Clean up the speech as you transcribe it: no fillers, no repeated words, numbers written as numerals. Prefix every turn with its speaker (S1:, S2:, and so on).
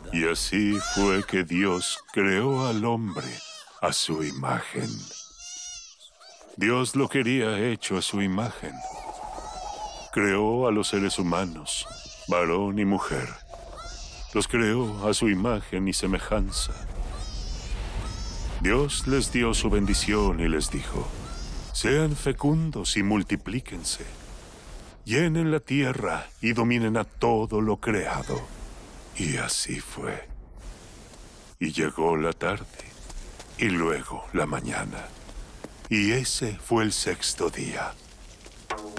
S1: Y así fue que Dios creó al hombre a su imagen. Dios lo quería hecho a su imagen. Creó a los seres humanos, varón y mujer. Los creó a su imagen y semejanza. Dios les dio su bendición y les dijo: sean fecundos y multiplíquense. Llenen la tierra y dominen a todo lo creado. Y así fue. Y llegó la tarde, y luego la mañana. Y ese fue el sexto día.